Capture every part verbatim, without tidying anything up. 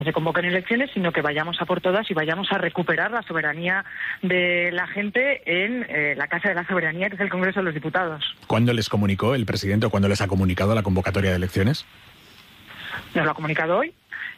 se convoquen elecciones, sino que vayamos a por todas y vayamos a recuperar la soberanía de la gente en eh, la Casa de la Soberanía, que es el Congreso de los Diputados. ¿Cuándo les comunicó el presidente o cuándo les ha comunicado la convocatoria de elecciones? Nos lo ha comunicado hoy.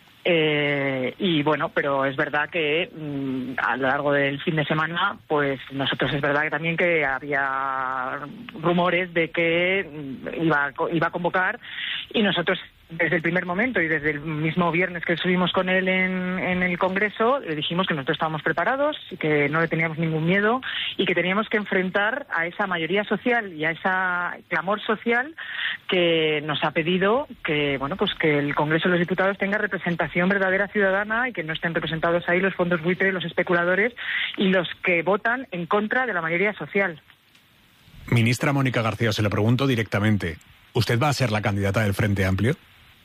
Eh, y bueno, pero es verdad que mmm, a lo largo del fin de semana, pues nosotros es verdad que también que había rumores de que mmm, iba, iba a convocar, y nosotros desde el primer momento y desde el mismo viernes que estuvimos con él en, en el Congreso, le dijimos que nosotros estábamos preparados y que no le teníamos ningún miedo y que teníamos que enfrentar a esa mayoría social y a ese clamor social que nos ha pedido que, bueno, pues que el Congreso de los Diputados tenga representación verdadera ciudadana y que no estén representados ahí los fondos buitre, los especuladores y los que votan en contra de la mayoría social. Ministra Mónica García, se lo pregunto directamente. ¿Usted va a ser la candidata del Frente Amplio?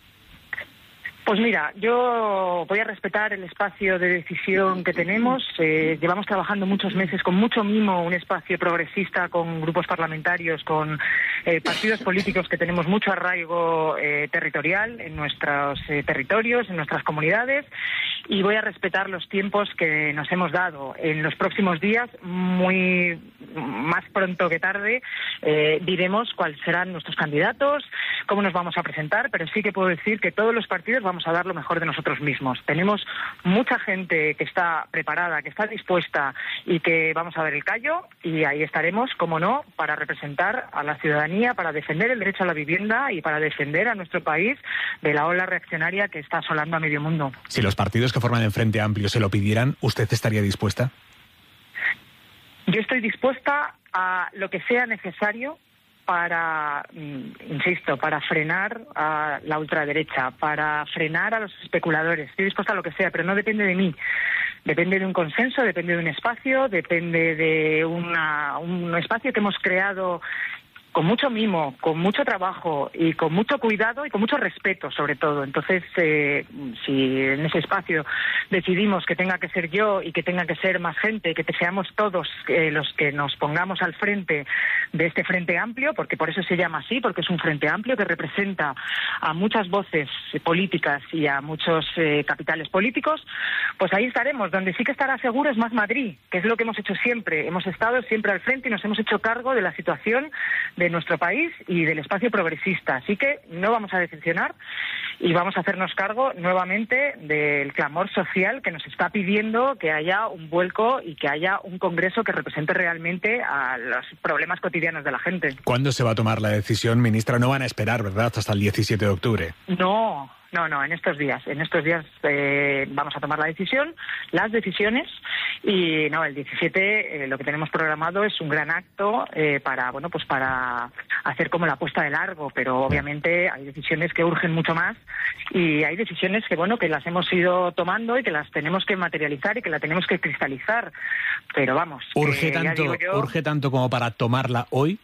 Pues mira, yo voy a respetar el espacio de decisión que tenemos. Eh, llevamos trabajando muchos meses con mucho mimo un espacio progresista, con grupos parlamentarios, con eh, partidos políticos que tenemos mucho arraigo eh, territorial en nuestros eh, territorios, en nuestras comunidades, y voy a respetar los tiempos que nos hemos dado. En los próximos días, muy más pronto que tarde, eh, diremos cuáles serán nuestros candidatos, cómo nos vamos a presentar, pero sí que puedo decir que todos los partidos vamos a dar lo mejor de nosotros mismos. Tenemos mucha gente que está preparada, que está dispuesta y que vamos a dar el callo, y ahí estaremos, como no, para representar a la ciudadanía, para defender el derecho a la vivienda y para defender a nuestro país de la ola reaccionaria que está asolando a medio mundo. Si los partidos que forman el Frente Amplio se lo pidieran, ¿usted estaría dispuesta? Yo estoy dispuesta a lo que sea necesario para, insisto, para frenar a la ultraderecha, para frenar a los especuladores. Estoy dispuesta a lo que sea, pero no depende de mí. Depende de un consenso, depende de un espacio, depende de una, un espacio que hemos creado con mucho mimo, con mucho trabajo y con mucho cuidado y con mucho respeto, sobre todo. Entonces, eh, si en ese espacio decidimos que tenga que ser yo y que tenga que ser más gente, que seamos todos eh, los que nos pongamos al frente de este Frente Amplio, porque por eso se llama así, porque es un Frente Amplio que representa a muchas voces políticas y a muchos eh, capitales políticos, pues ahí estaremos. Donde sí que estará seguro es Más Madrid, que es lo que hemos hecho siempre. Hemos estado siempre al frente y nos hemos hecho cargo de la situación de nuestro país y del espacio progresista. Así que no vamos a decepcionar y vamos a hacernos cargo nuevamente del clamor social que nos está pidiendo que haya un vuelco y que haya un Congreso que represente realmente a los problemas cotidianos de la gente. ¿Cuándo se va a tomar la decisión, ministra? No van a esperar, ¿verdad?, hasta el diecisiete de octubre. No, no, no, en estos días. En estos días eh, vamos a tomar la decisión, las decisiones, y no, el diecisiete eh, lo que tenemos programado es un gran acto eh, para, bueno, pues para hacer como la puesta de largo, pero obviamente hay decisiones que urgen mucho más y hay decisiones que, bueno, que las hemos ido tomando y que las tenemos que materializar y que las tenemos que cristalizar. Pero vamos, ¿Urge que, tanto, ya digo yo, urge tanto como para tomarla hoy?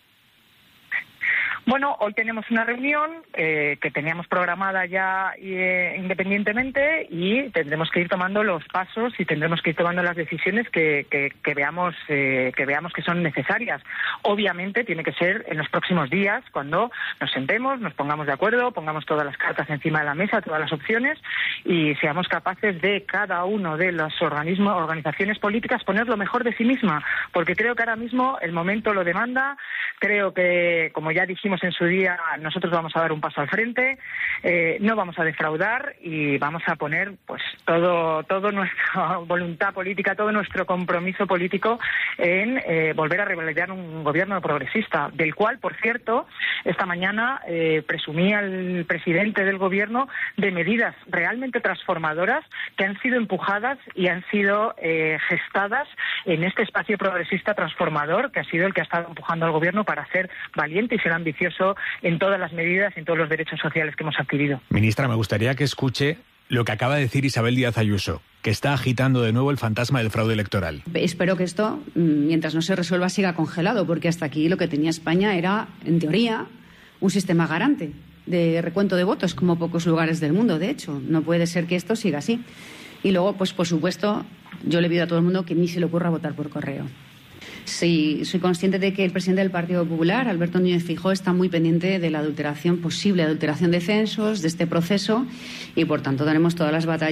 Bueno, hoy tenemos una reunión eh, que teníamos programada ya eh, independientemente, y tendremos que ir tomando los pasos y tendremos que ir tomando las decisiones que, que, que veamos eh, que veamos que son necesarias. Obviamente tiene que ser en los próximos días, cuando nos sentemos, nos pongamos de acuerdo, pongamos todas las cartas encima de la mesa, todas las opciones, y seamos capaces de cada uno de los organismos, organizaciones políticas, poner lo mejor de sí misma, porque creo que ahora mismo el momento lo demanda. Creo que, como ya dijimos en su día, nosotros vamos a dar un paso al frente, eh, no vamos a defraudar y vamos a poner pues todo todo nuestra voluntad política, todo nuestro compromiso político en eh, volver a revalidar un gobierno progresista, del cual, por cierto, esta mañana eh, presumía el presidente del gobierno de medidas realmente transformadoras que han sido empujadas y han sido eh, gestadas en este espacio progresista transformador, que ha sido el que ha estado empujando al gobierno para ser valiente y ser ambicioso en todas las medidas y en todos los derechos sociales que hemos adquirido. Ministra, me gustaría que escuche lo que acaba de decir Isabel Díaz Ayuso, que está agitando de nuevo el fantasma del fraude electoral. Espero que esto, mientras no se resuelva, siga congelado, porque hasta aquí lo que tenía España era, en teoría, un sistema garante de recuento de votos, como pocos lugares del mundo, de hecho. No puede ser que esto siga así. Y luego, pues por supuesto, yo le pido a todo el mundo que ni se le ocurra votar por correo. Sí, soy consciente de que el presidente del Partido Popular, Alberto Núñez Feijóo, está muy pendiente de la adulteración, posible adulteración de censos, de este proceso, y por tanto daremos todas las batallas